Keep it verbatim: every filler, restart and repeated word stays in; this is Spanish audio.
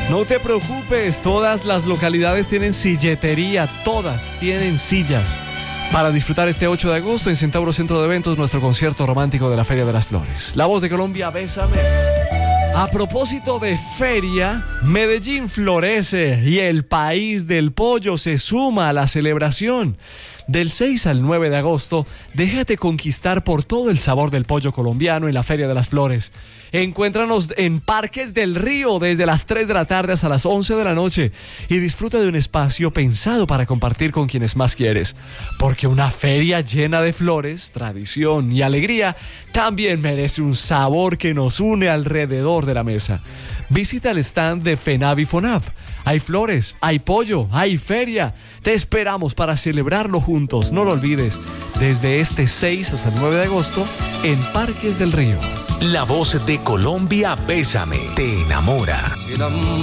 No te preocupes, todas las localidades tienen silletería, todas tienen sillas para disfrutar este ocho de agosto en Centauro Centro de Eventos, nuestro concierto romántico de la Feria de las Flores. La Voz de Colombia, bésame. A propósito de feria, Medellín florece y el país del pollo se suma a la celebración. Del seis al nueve de agosto, déjate conquistar por todo el sabor del pollo colombiano en la Feria de las Flores. Encuéntranos en Parques del Río desde las tres de la tarde hasta las once de la noche y disfruta de un espacio pensado para compartir con quienes más quieres. Porque una feria llena de flores, tradición y alegría también merece un sabor que nos une alrededor de la mesa. Visita el stand de FENAV y FONAV. Hay flores, hay pollo, hay feria. Te esperamos para celebrarlo juntos. No lo olvides, desde este seis hasta el nueve de agosto en Parques del Río. La Voz de Colombia, bésame, te enamora.